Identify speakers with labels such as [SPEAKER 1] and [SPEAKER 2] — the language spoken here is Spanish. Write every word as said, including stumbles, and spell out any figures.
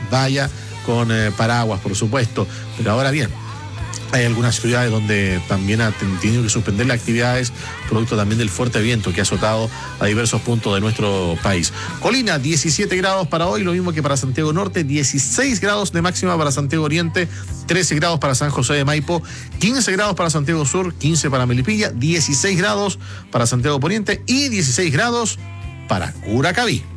[SPEAKER 1] vaya con eh, paraguas, por supuesto. Pero ahora bien, hay algunas ciudades donde también han tenido que suspender las actividades, producto también del fuerte viento que ha azotado a diversos puntos de nuestro país. Colina, diecisiete grados para hoy, lo mismo que para Santiago Norte, dieciséis grados de máxima para Santiago Oriente, trece grados para San José de Maipo, quince grados para Santiago Sur, quince para Melipilla, dieciséis grados para Santiago Poniente y dieciséis grados para Curacaví.